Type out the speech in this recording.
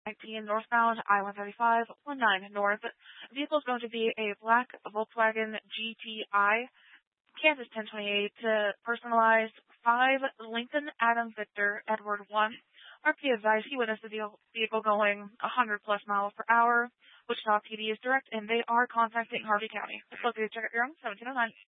19 northbound, I-135, 19 north. The vehicle is going to be a black Volkswagen GTI, Kansas 1028, personalized 5 Lincoln Adam Victor Edward 1. RP advised he witnessed the vehicle going 100 plus miles per hour. Wichita PD is direct, and they are contacting Harvey County. It's located check out your own 1709.